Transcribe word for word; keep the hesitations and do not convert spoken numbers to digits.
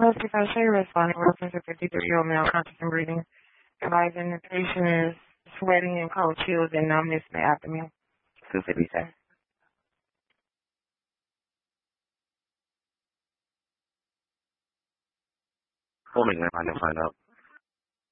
fifty-five Shea responding reference to fifty-three-year-old male conscious and breathing. Advising the patient is sweating and cold chills and numbness in the abdomen. two fifty-seven. We'll make that find out.